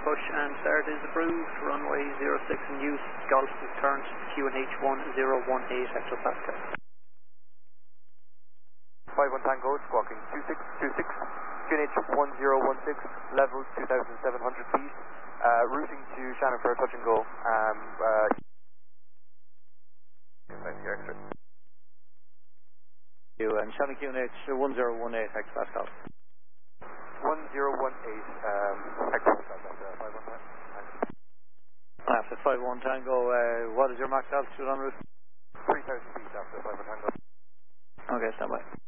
push and start is approved. Runway 06 in use. Golf is turned. QNH 1018 hectopascal. 51 Tango, squawking 2626. QNH 1016, level 2,700 feet. Routing to Shannon for a touch and go. And Shannon QNH 1018 hectopascal. 1018 hectopascal after 51 Tango. After 51 Tango, what is your max altitude en route? 3,000 feet after 51 Tango. Okay, stand by.